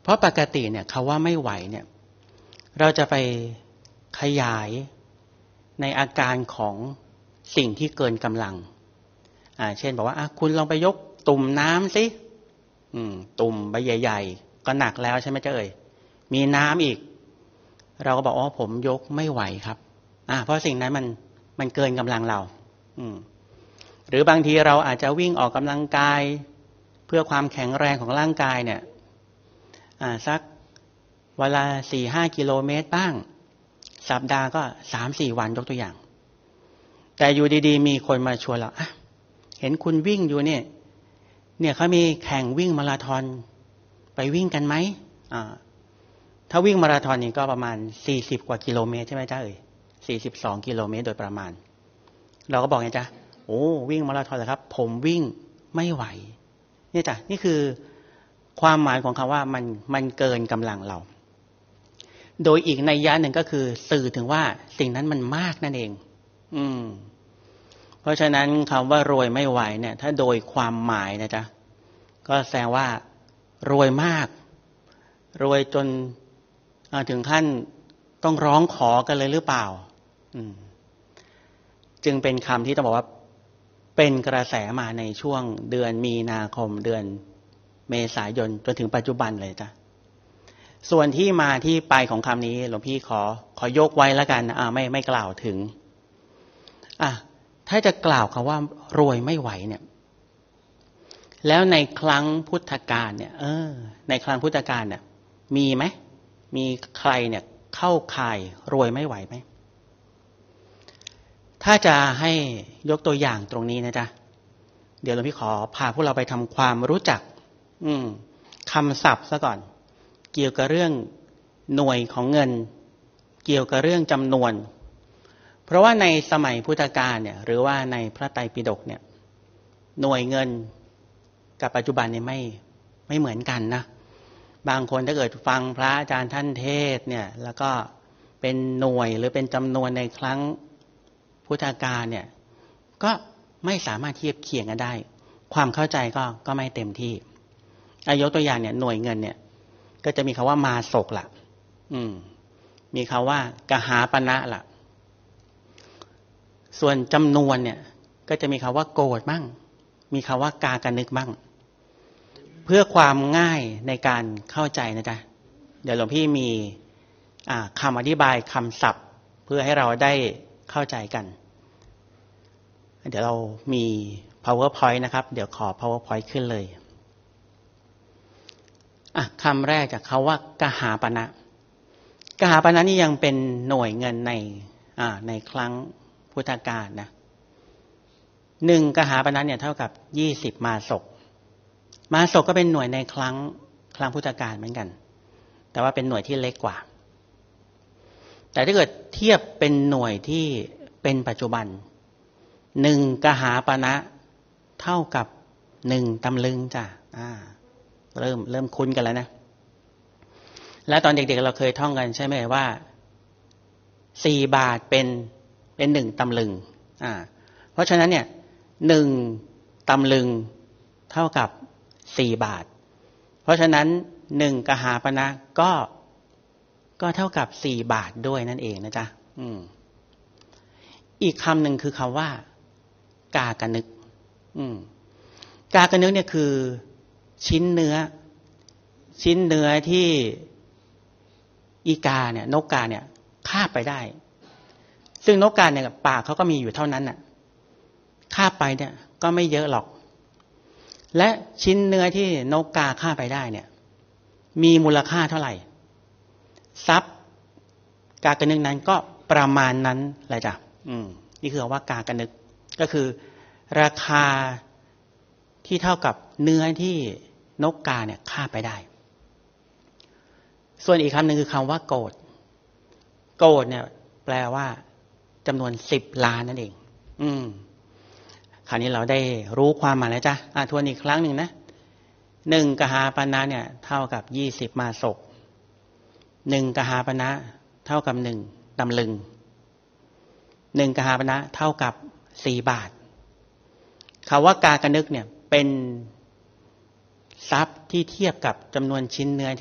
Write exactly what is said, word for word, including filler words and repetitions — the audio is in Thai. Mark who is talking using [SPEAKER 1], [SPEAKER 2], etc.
[SPEAKER 1] เพราะปกติเนี่ยคำว่าไม่ไหวเนี่ยเราจะไปขยายในอาการของสิ่งที่เกินกำลังอ่าเช่นบอกว่าคุณลองไปยกตุ่มน้ำสิอืมตุ่มใบใหญ่ๆก็หนักแล้วใช่ไหมเจ้าเอ๋ยมีน้ำอีกเราก็บอกอ๋อผมยกไม่ไหวครับอ่าเพราะสิ่งนั้นมันมันเกินกำลังเราอืมหรือบางทีเราอาจจะวิ่งออกกำลังกายเพื่อความแข็งแรงของร่างกายเนี่ยอ่าสักเวลาสี่ห้ากิโลเมตรบ้างสัปดาห์ก็สามสี่วันยกตัวอย่างแต่อยู่ดีๆมีคนมาชวนเราอ่ะเห็นคุณวิ่งอยู่เนี่ยเนี่ยเขามีแข่งวิ่งมาราธอนไปวิ่งกันไหมอ่าถ้าวิ่งมาราธอนนี่ก็ประมาณสี่สิบกว่ากิโลเมตรใช่ไหมจ๊ะเอ่ยสี่สิบสองกิโลเมตรโดยประมาณเราก็บอกไงจ๊ะโอ้วิ่งมาราธอนเหรอครับผมวิ่งไม่ไหวเนี่ยจ้ะนี่คือความหมายของคำว่ามันมันเกินกำลังเราโดยอีกนัยยะหนึ่งก็คือสื่อถึงว่าสิ่งนั้นมันมากนั่นเองอืมเพราะฉะนั้นคำว่ารวยไม่ไหวเนี่ยถ้าโดยความหมายนะจ๊ะก็แสดงว่ารวยมากรวยจนถึงขั้นต้องร้องขอกันเลยหรือเปล่าอืมจึงเป็นคำที่ต้องบอกว่าเป็นกระแสมาในช่วงเดือนมีนาคมเดือนเมษายนจนถึงปัจจุบันเลยจ้ะส่วนที่มาที่ไปของคำนี้หลวงพี่ขอขอยกไว้แล้วกันอ่าไม่ไม่กล่าวถึงอ่ะถ้าจะกล่าวคำว่ารวยไม่ไหวเนี่ยแล้วในครั้งพุทธกาลเนี่ยเออในครั้งพุทธกาลเนี่ยมีไหมมีใครเนี่ยเข้าข่ายรวยไม่ไหวไหมถ้าจะให้ยกตัวอย่างตรงนี้นะจ๊ะเดี๋ยวหลวงพี่ขอพาพวกเราไปทำความรู้จักอืมคำศัพท์ซะก่อนเกี่ยวกับเรื่องหน่วยของเงินเกี่ยวกับเรื่องจำนวนเพราะว่าในสมัยพุทธกาลเนี่ยหรือว่าในพระไตรปิฎกเนี่ยหน่วยเงินกับปัจจุบันเนี่ยไม่ไม่เหมือนกันนะบางคนถ้าเกิดฟังพระอาจารย์ท่านเทศเนี่ยแล้วก็เป็นหน่วยหรือเป็นจำนวนในครั้งพุทธกาลเนี่ยก็ไม่สามารถเทียบเคียงกันได้ความเข้าใจก็ก็ไม่เต็มที่อายุตัวอย่างเนี่ยหน่วยเงินเนี่ยก็จะมีคำว่ามาศกล่ะอืมมีคำว่ากหาปณะล่ะส่วนจำนวนเนี่ยก็จะมีคำว่าโกฏบ้างมีคำว่ากากนึกบ้างเพื่อความง่ายในการเข้าใจนะจ๊ะเดี๋ยวหลวงพี่มีคำอธิบายคำศัพท์เพื่อให้เราได้เข้าใจกันเดี๋ยวเรามี powerpoint นะครับเดี๋ยวขอ powerpoint ขึ้นเลยอ่ะคำแรกจากเขาว่ากหาปณะกหาปณะนี่ยังเป็นหน่วยเงินในอ่าในครั้งพุทธกาลนะหนึ่งกหาปณะเนี่ยเท่ากับยี่สิบมาศกมาศกก็เป็นหน่วยในครั้งครั้งพุทธกาลเหมือนกันแต่ว่าเป็นหน่วยที่เล็กกว่าแต่ถ้าเกิดเทียบเป็นหน่วยที่เป็นปัจจุบันหนึ่งกหาปณะเท่ากับหนึ่งตำลึงจ้ะอ่าเริ่มเริ่มคุ้นกันแล้วนะแล้วตอนเด็กๆเราเคยท่องกันใช่ไหมว่าสี่บาทเป็นเป็นหนึ่งตำลึงอ่าเพราะฉะนั้นเนี่ยหนึ่งตำลึงเท่ากับสี่บาทเพราะฉะนั้นหนึ่งกหาปณะก็ก็เท่ากับสี่บาทด้วยนั่นเองนะจ๊ะอืมอีกคำหนึ่งคือคำว่ากากนึกอืมกากนึกเนี่ยคือชิ้นเนื้อชิ้นเนื้อที่อีกาเนี่ยนกกาเนี่ยคาบไปได้ซึ่งนกกาเนี่ยปากเขาก็มีอยู่เท่านั้นน่ะคาบไปเนี่ยก็ไม่เยอะหรอกและชิ้นเนื้อที่นกกาคาบไปได้เนี่ยมีมูลค่าเท่าไหร่ทรัพย์กากนึกนั้นก็ประมาณนั้นแหละจ้ะอืมนี่คือว่ากากนึกก็คือราคาที่เท่ากับเนื้อที่นกกาเนี่ยฆ่าไปได้ส่วนอีกคำหนึ่งคือคำว่าโกฏโกฏเนี่ยแปลว่าจำนวนสิบล้านนั่นเองอืมคราวนี้เราได้รู้ความหมายแล้วจ้ะอ่ะทวนอีกครั้งหนึ่งนะหนึ่งกหาปณะเนี่ยเท่ากับยี่สิบมาศกหนึ่งกหาปณะเท่ากับหนึ่งตำลึงหนึ่งกหาปณะเท่ากับสี่บาทคำว่ากากนึกเนี่ยเป็นทรัพย์ที่เทียบกับจำนวนชิ้นเนื้อ